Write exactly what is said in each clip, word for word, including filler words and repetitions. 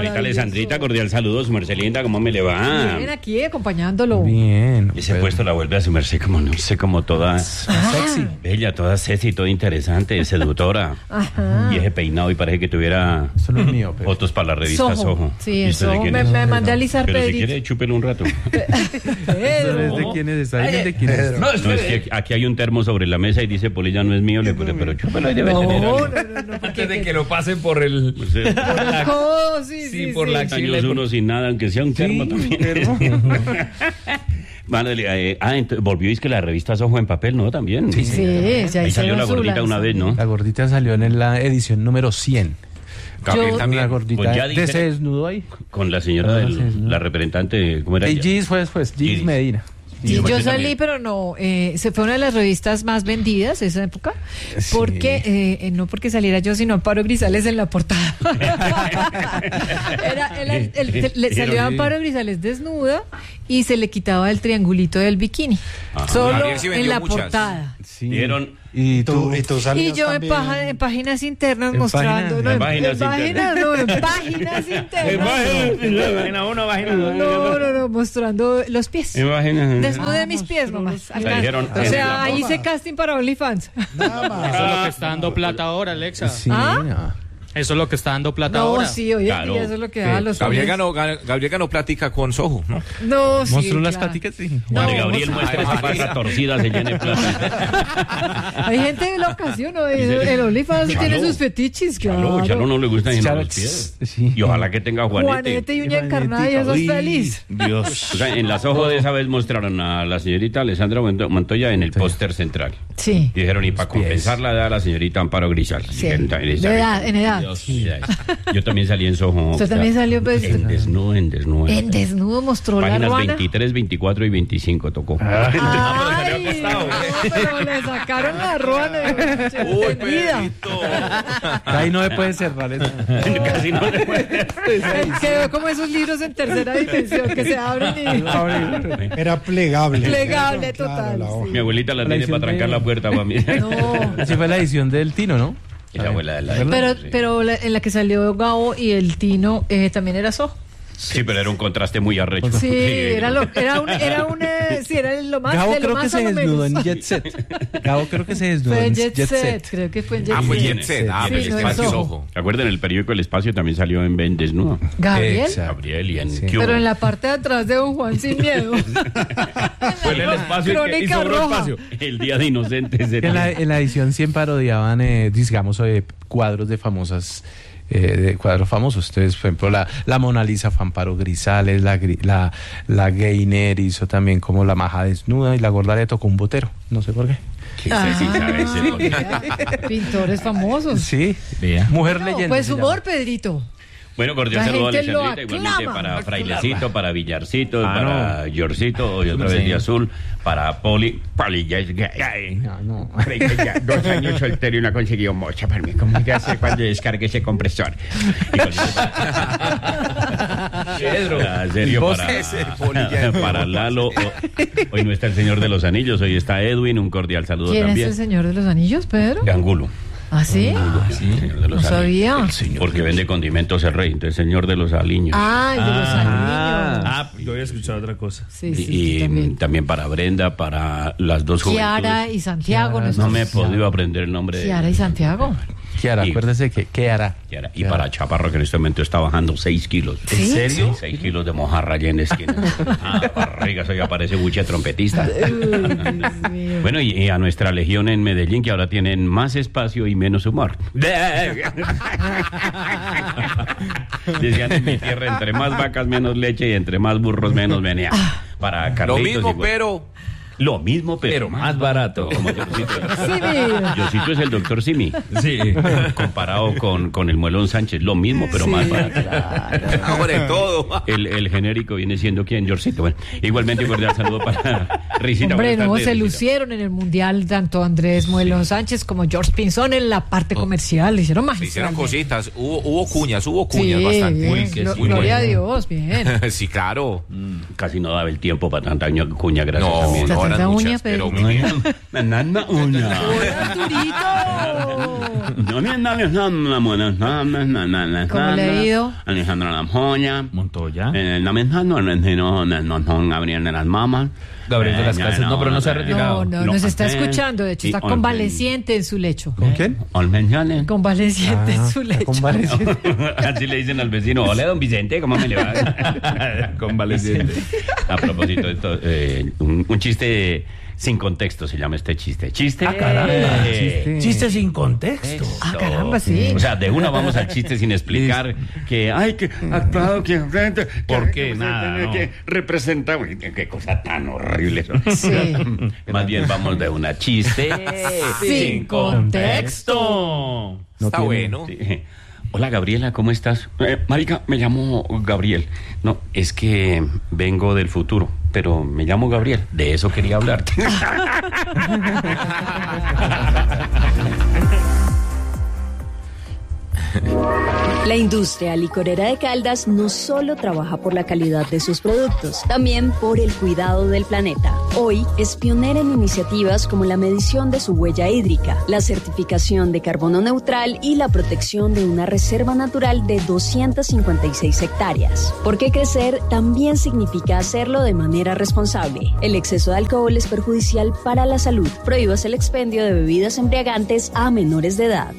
Señorita Alessandrita, cordial saludo, su merced linda, ¿cómo me le va? Bien, aquí acompañándolo. Bien. Ese pero... puesto la vuelve a su merced como, no sé, como toda ah. sexy, bella, toda sexy, toda interesante, seductora. Ajá. Y ese peinado y parece que tuviera Solo es mío, pero... fotos para la revista Soho. Soho. Sí, eso me, me mandé a alisar Pero Pedrito. si quiere, chúpelo un rato. Pedro. ¿Es de quién es? ¿Está bien de quién es? No, no, es que aquí hay un termo sobre la mesa y dice Polilla no es mío, le puse, pero chúpelo ahí debe no, tener no, no, no, antes de que lo pasen por el... Pues, eh, por el codo, sí, sí, sí, por sí. la años uno sin nada, aunque sea un termo sí, también. Termo. Vale, eh, ah, entonces, volvió, es que la revista Soho en papel, ¿no? También. Sí, sí, ya ahí salió la gordita una vez, ¿no? La gordita salió en la edición número cien. Gabriel Yo, también. Una gordita Pues ya de dije- se desnudó ahí. Con la señora, Ah, del, sí, sí. la representante, ¿cómo era Y ella? Gis fue después, Gis Gis. Medina. Sí, Y yo usted salí, también. pero no, eh, se fue una de las revistas más vendidas esa época, Sí. porque eh, no porque saliera yo, sino Amparo Grisales en la portada. Era, era- el- el- le salió Amparo Grisales desnuda y se le quitaba el triangulito del bikini, Ajá. solo Gabriel sí en vendió la muchas. portada. Sí. Vieron. Y tú, y tú Y salías yo en, también. paja- en páginas internas En mostrando, páginas- no, en en, páginas en páginas, no, en páginas internas. Página uno, página dos. No, no, no, mostrando los pies. Imagínate. Desnude mis pies nomás. Le dijeron, O en sea, la ahí hice casting para OnlyFans. Nada más. Eso es lo que está dando plata ahora, Alexa. Sí, ¿Ah? no. Eso es lo que está dando plata No, ahora. sí, hoy en Claro. día eso es lo que Sí. da los Gabriel hombres. ganó, Gabriel ganó plática con Soho, ¿no? No, sí, Mostró las claro. paticas, sí. Cuando No, Gabriel muestra esa pata torcida se llena de plata. Hay gente loca, ¿sí o no? El, el OnlyFans Chalo. tiene sus fetiches, claro. Chalo, Chalo no le gusta ni Chalo, los pies. sí. Y ojalá que tenga Juanete. Juanete y uña encarnada y eso es Uy, feliz. Dios. O sea, en las ojos de esa vez mostraron a la señorita Alessandra Monto- Montoya en el póster central. Sí. Y dijeron, y para pies. compensar la edad a la señorita Amparo Grisal. Sí. Dijeron, también esa De vez. edad, en edad. Dios, ya. Yo también salí en Soho. Usted también salió, pues, En desnudo, en desnudo. En desnudo mostró la Páginas ruana. veintitrés, veinticuatro y veinticinco tocó. Ay, no, pero le sacaron la ruana. Uy, Entendida. Pedrito. Ahí no se puede cerrar eso. Casi no le puede. Quedó como esos libros en tercera dimensión que se abren y... Era plegable. Plegable, Claro, total, la hoja. sí. Mi abuelita la La tiene edición para trancar de- la puerta para mí. No. Así fue la edición del Tino, ¿no? Esa abuela de la Pero, sí. pero la- en la que salió Gabo y el Tino eh, también era Soho. Sí, pero era un contraste muy arrecho. Sí, era lo, era un, era un, eh, sí, era lo más, Gabo de lo creo que más a se lo desnudó menos. en Jet Set. Gabo creo que se desnudó Fue en en Jet, Set, creo que fue en Jet Ah, fue Set. Jet Set. Ah, Sí, pero no, es espacio en Soho. Soho. ¿Se acuerdan? El periódico El Espacio también salió en Ben Desnudo. Gabriel, Exacto. Gabriel y en Sí. ¿Qué hubo? pero en la parte de atrás de Don Juan sin miedo. Fue en el espacio y que- y Crónica sobró roja. espacio. El día de inocentes. En la, en la edición cien parodiaban, eh, digamos, eh, cuadros de famosas, eh, de cuadros famosos. Entonces, por ejemplo, la, la Mona Lisa fue Amparo Grisales, la, gri- la, la Gainer hizo también como la maja desnuda y la gorda le tocó un botero. No sé por qué. ¿Qué sé si sabe ese Ah, porque- vea, pintores famosos. Sí, Vea. mujer No, leyenda. pues se humor, llama. Pedrito. Bueno, cordial La saludo a gente lo Alessandrita, igualmente aclama. para Frailecito, para Villarcito, Ah, para Yorcito, y otra vez de azul, para Poli. Poli ya es gay. No, no. Dos años soltero y no ha conseguido mocha para mí. ¿Cómo voy a hacer cuando descargue ese compresor? Y con eso- Pedro. Ah, serio, Vos para, ese, Poli, ya es para Lalo. o- Hoy no está el Señor de los Anillos, hoy está Edwin, un cordial saludo ¿Quién también. es el señor de los anillos, Pedro? Gangulo. ¿Ah, sí? El Señor de los No sabía. Anillos. Porque vende condimentos el rey, entonces Señor de los Aliños. Ah, el de los anillos. Ah, yo había escuchado otra cosa. Sí, sí, y sí, también. también para Brenda, para las dos Kiara juventudes. y Santiago. Kiara, nuestros- No me he podido aprender el nombre de Kiara y Santiago. ¿Qué hará? Y- Acuérdese que, ¿qué hará? Kiara. Y para Chaparro, que en este momento está bajando seis kilos. ¿Sí? ¿En serio? Sí, seis kilos de mojarra allá en la esquina. Ah, barriga, eso ya parece buche trompetista. Uy, Dios mío. Bueno, y, y a nuestra legión en Medellín, que ahora tienen más espacio y menos humor. Decían en mi tierra, entre más vacas, menos leche, y entre más burros, menos venía. Para Lo Carlitos, mismo, igual. pero... Lo mismo, pero, Pero más barato. Como Diosito. Simi. Diosito es el doctor Simi. Sí. Comparado con, con el Muelón Sánchez. Lo mismo, pero más barato. Ahora en todo. El, el genérico viene siendo ¿quién? Georgito. Bueno, igualmente un cordial saludo para Risita. Hombre, Buenas no, tardes, se Risita. lucieron en el Mundial tanto Andrés Muelón Sánchez como George Pinzón en la parte comercial. Le hicieron Se hicieron magistralmente. cositas. Hubo, hubo cuñas, hubo Sí, cuñas bastante. bien. Uy, que Glo- sí, Gloria a bueno. Dios, bien. Sí, claro. Casi no daba el tiempo para tanta uña- cuña, gracias No, a mí. no Tanta eran uña, muchas, pero Pedro. muy bien. Nana uña. ¡Hola, Arturito! ¿Cómo le ha ido? Alejandro Lamjoña. Montoya. Eh, lamentando, no, no, no, no, no, Gabriel de las Mamas. Gabriel de las Eh, Casas. No, pero no se ha retirado. No, no, No, nos está eh, escuchando. De hecho, y está Olmen. convaleciente en su lecho. ¿Con quién? Olmen. Convaleciente en su lecho. Convaleciente. Así le dicen al vecino, hola, don Vicente, ¿cómo me le va? Convaleciente. A propósito de esto, eh, un, un chiste sin contexto se llama este chiste. Chiste. Ah, caramba. Eh, Chiste. Chiste sin contexto. Ah, caramba, sí. O sea, de una vamos al chiste sin explicar que, ay, que actuado, que... ¿Por qué? que- Nada, no. Que representa... Uy, qué, qué cosa tan horrible. Sí. Más bien vamos de una chiste Sin contexto. No Está tiene- bueno. Sí. Hola, Gabriela, ¿cómo estás? Eh, marica, me llamo Gabriel. No, es que vengo del futuro, pero me llamo Gabriel. De eso quería hablarte. La industria licorera de Caldas no solo trabaja por la calidad de sus productos, también por el cuidado del planeta. Hoy es pionera en iniciativas como la medición de su huella hídrica, la certificación de carbono neutral y la protección de una reserva natural de doscientas cincuenta y seis hectáreas. Porque crecer también significa hacerlo de manera responsable. El exceso de alcohol es perjudicial para la salud. Prohíbas el expendio de bebidas embriagantes a menores de edad.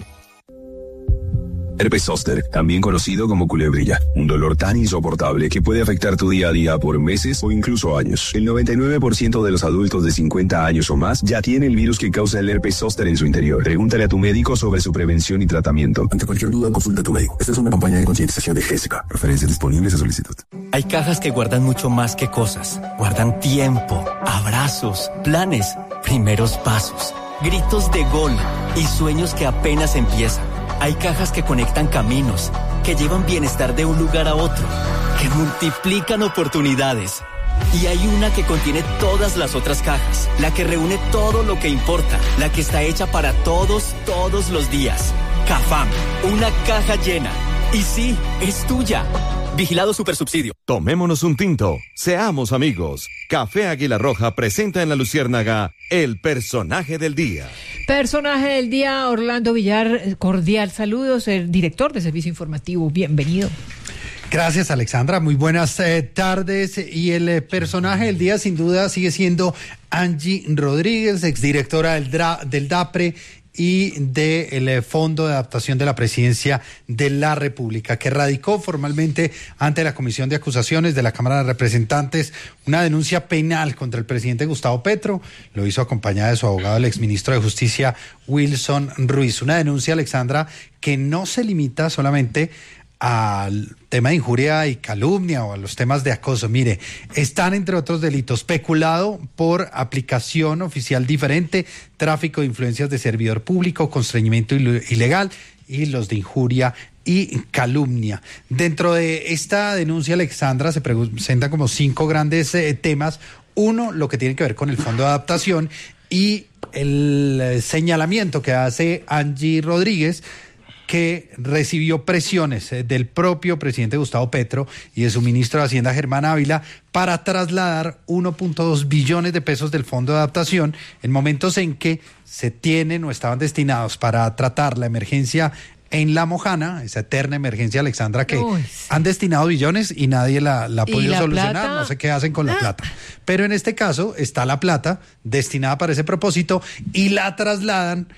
Herpes zóster, también conocido como culebrilla, un dolor tan insoportable que puede afectar tu día a día por meses o incluso años. El noventa y nueve por ciento de los adultos de cincuenta años o más ya tiene el virus que causa el herpes zóster en su interior. Pregúntale a tu médico sobre su prevención y tratamiento. Ante cualquier duda, consulta a tu médico. Esta es una campaña de concientización de Jessica. Referencias disponibles a solicitud. Hay cajas que guardan mucho más que cosas. Guardan tiempo, abrazos, planes, primeros pasos, gritos de gol y sueños que apenas empiezan. Hay cajas que conectan caminos, que llevan bienestar de un lugar a otro, que multiplican oportunidades. Y hay una que contiene todas las otras cajas, la que reúne todo lo que importa, la que está hecha para todos, todos los días. Cafam, una caja llena. Y sí, es tuya. Vigilado Supersubsidio. Tomémonos un tinto, seamos amigos. Café Águila Roja presenta en La Luciérnaga el personaje del día. Personaje del día, Orlando Villar, cordial saludos, el director de Servicio Informativo, bienvenido. Gracias, Alexandra, muy buenas eh, tardes. Y el eh, personaje del día sin duda sigue siendo Angie Rodríguez, exdirectora del, Dra- del DAPRE y del eh, Fondo de Adaptación de la Presidencia de la República, que radicó formalmente ante la Comisión de Acusaciones de la Cámara de Representantes una denuncia penal contra el presidente Gustavo Petro. Lo hizo acompañada de su abogado, el exministro de Justicia, Wilson Ruiz. Una denuncia, Alexandra, que no se limita solamente al tema de injuria y calumnia o a los temas de acoso. Mire, están entre otros delitos peculado por aplicación oficial diferente, tráfico de influencias de servidor público, constreñimiento il- ilegal y los de injuria y calumnia. Dentro de esta denuncia, Alexandra, se presentan como cinco grandes eh, temas. Uno, lo que tiene que ver con el Fondo de Adaptación y el eh, señalamiento que hace Angie Rodríguez, que recibió presiones eh, del propio presidente Gustavo Petro y de su ministro de Hacienda, Germán Ávila, para trasladar uno punto dos billones de pesos del Fondo de Adaptación en momentos en que se tienen o estaban destinados para tratar la emergencia en La Mojana, esa eterna emergencia, Alexandra, que Uy, han destinado billones y nadie la, la ha ¿Y podido la solucionar, plata? no sé qué hacen con la Ah. plata. Pero en este caso está la plata destinada para ese propósito y la trasladan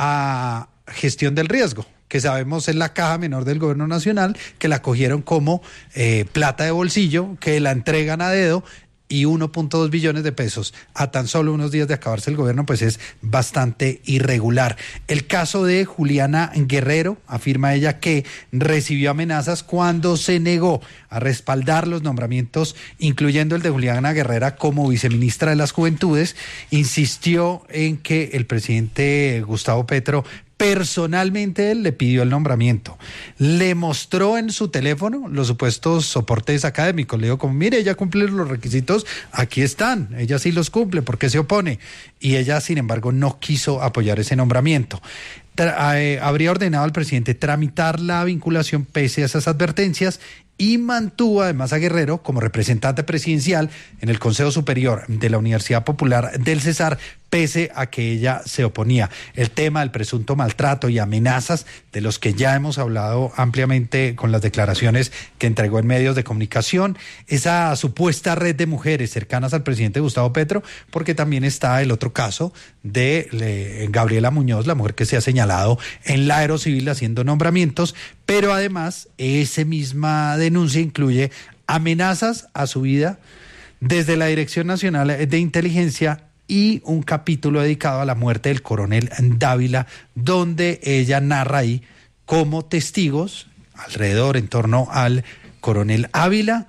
a gestión del riesgo, que sabemos es la caja menor del gobierno nacional, que la cogieron como eh, plata de bolsillo, que la entregan a dedo, y uno punto dos billones de pesos a tan solo unos días de acabarse el gobierno, pues es bastante irregular. El caso de Juliana Guerrero, afirma ella que recibió amenazas cuando se negó a respaldar los nombramientos, incluyendo el de Juliana Guerrera como viceministra de las Juventudes. Insistió en que el presidente Gustavo Petro personalmente él le pidió el nombramiento, le mostró en su teléfono los supuestos soportes académicos, le dijo como, mire, ella cumple los requisitos, aquí están, ella sí los cumple, ¿por qué se opone? Y ella, sin embargo, no quiso apoyar ese nombramiento. Tra- eh, habría ordenado al presidente tramitar la vinculación pese a esas advertencias y mantuvo además a Guerrero como representante presidencial en el Consejo Superior de la Universidad Popular del Cesar, pese a que ella se oponía. El tema del presunto maltrato y amenazas, de los que ya hemos hablado ampliamente con las declaraciones que entregó en medios de comunicación, esa supuesta red de mujeres cercanas al presidente Gustavo Petro, porque también está el otro caso de eh, Gabriela Muñoz, la mujer que se ha señalado en la Aerocivil haciendo nombramientos, pero además esa misma denuncia incluye amenazas a su vida desde la Dirección Nacional de Inteligencia y un capítulo dedicado a la muerte del coronel Dávila, donde ella narra ahí cómo testigos alrededor, en torno al coronel Ávila,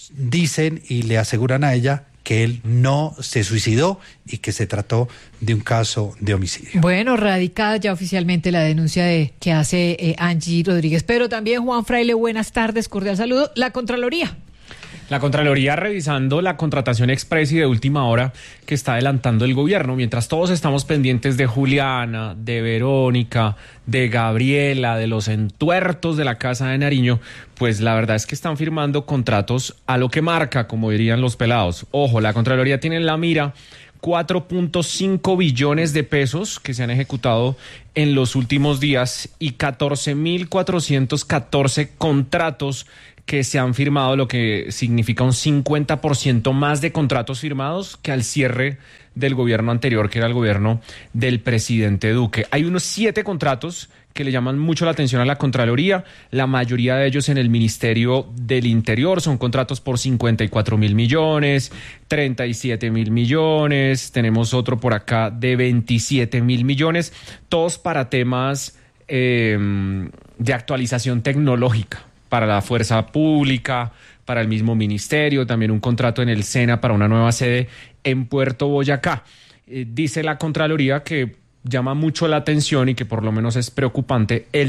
dicen y le aseguran a ella que él no se suicidó y que se trató de un caso de homicidio. Bueno, radicada ya oficialmente la denuncia de que hace eh, Angie Rodríguez, pero también Juan Fraile, buenas tardes, cordial saludo. La Contraloría. La Contraloría revisando la contratación express y de última hora que está adelantando el gobierno, mientras todos estamos pendientes de Juliana, de Verónica, de Gabriela, de los entuertos de la Casa de Nariño, pues la verdad es que están firmando contratos a lo que marca, como dirían los pelados. Ojo, la Contraloría tiene en la mira cuatro punto cinco billones de pesos que se han ejecutado en los últimos días y catorce mil cuatrocientos catorce contratos que se han firmado, lo que significa un cincuenta por ciento más de contratos firmados que al cierre del gobierno anterior, que era el gobierno del presidente Duque. Hay unos siete contratos que le llaman mucho la atención a la Contraloría, la mayoría de ellos en el Ministerio del Interior, son contratos por cincuenta y cuatro mil millones, treinta y siete mil millones, tenemos otro por acá de veintisiete mil millones, todos para temas eh, de actualización tecnológica, para la fuerza pública, para el mismo ministerio, también un contrato en el SENA para una nueva sede en Puerto Boyacá. Eh, dice la Contraloría que llama mucho la atención y que por lo menos es preocupante el